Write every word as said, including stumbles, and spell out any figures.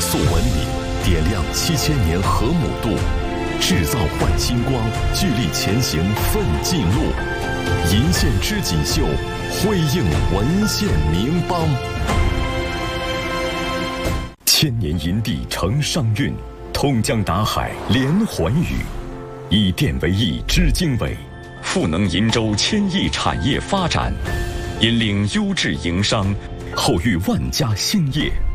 塑文明，点亮七千年河姆渡，制造焕星光，聚力前行奋进路。银线织锦绣，辉映文献名邦。千年银地成商运，通江达海连环宇，以电为翼织经纬，赋能银州千亿产业发展，引领优质营商，后育万家兴业。